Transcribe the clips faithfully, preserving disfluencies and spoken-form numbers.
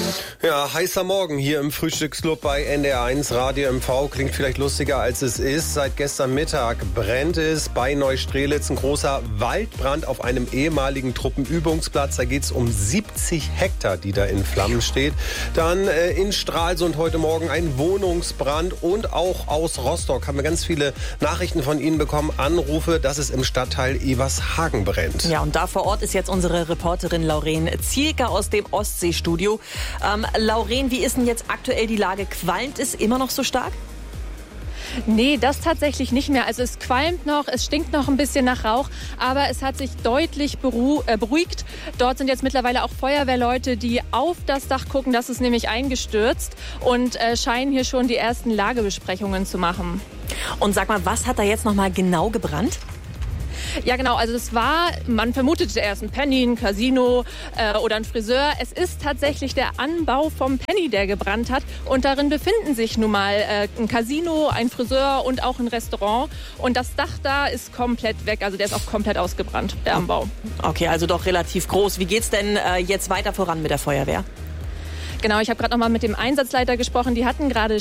Ja, heißer Morgen hier im Frühstücksclub bei N D R eins Radio M V. Klingt vielleicht lustiger, als es ist. Seit gestern Mittag brennt es bei Neustrelitz. Ein großer Waldbrand auf einem ehemaligen Truppenübungsplatz. Da geht es um siebzig Hektar, die da in Flammen steht. Dann äh, in Stralsund heute Morgen ein Wohnungsbrand. Und auch aus Rostock haben wir ganz viele Nachrichten von Ihnen bekommen. Anrufe, dass es im Stadtteil Evershagen brennt. Ja, und da vor Ort ist jetzt unsere Reporterin Lauren Zielke aus dem Ostseestudio. Ähm, Lauren, wie ist denn jetzt aktuell die Lage? Qualmt es immer noch so stark? Nee, das tatsächlich nicht mehr. Also es qualmt noch, es stinkt noch ein bisschen nach Rauch, aber es hat sich deutlich beru- äh, beruhigt. Dort sind jetzt mittlerweile auch Feuerwehrleute, die auf das Dach gucken. Das ist nämlich eingestürzt und äh, scheinen hier schon die ersten Lagebesprechungen zu machen. Und sag mal, was hat da jetzt noch mal genau gebrannt? Ja, genau. Also es war, man vermutete erst ein Penny, ein Casino äh, oder ein Friseur. Es ist tatsächlich der Anbau vom Penny, der gebrannt hat. Und darin befinden sich nun mal äh, ein Casino, ein Friseur und auch ein Restaurant. Und das Dach da ist komplett weg. Also der ist auch komplett ausgebrannt, der Anbau. Okay, also doch relativ groß. Wie geht's denn äh, jetzt weiter voran mit der Feuerwehr? Genau, ich habe gerade noch mal mit dem Einsatzleiter gesprochen. Die hatten gerade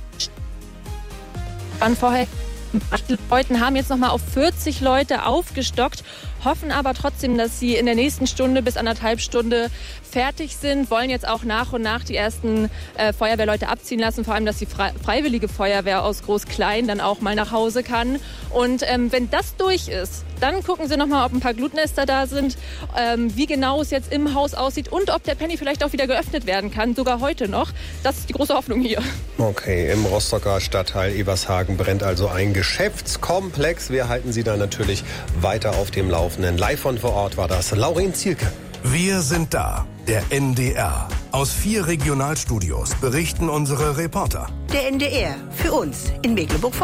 waren vorher Leuten, haben jetzt noch mal auf vierzig Leute aufgestockt, hoffen aber trotzdem, dass sie in der nächsten Stunde bis anderthalb Stunde fertig sind, wollen jetzt auch nach und nach die ersten äh, Feuerwehrleute abziehen lassen, vor allem, dass die Fre- Freiwillige Feuerwehr aus Groß-Klein dann auch mal nach Hause kann. Und ähm, wenn das durch ist, dann gucken sie noch mal, ob ein paar Glutnester da sind, ähm, wie genau es jetzt im Haus aussieht und ob der Penny vielleicht auch wieder geöffnet werden kann, sogar heute noch. Das ist die große Hoffnung hier. Okay, im Rostocker Stadtteil Evershagen brennt also ein Geschäftskomplex. Wir halten Sie da natürlich weiter auf dem Laufenden. Live von vor Ort war das Lauren Zielke. Wir sind da, der N D R. Aus vier Regionalstudios berichten unsere Reporter. Der N D R, für uns in Mecklenburg-Vorpommern.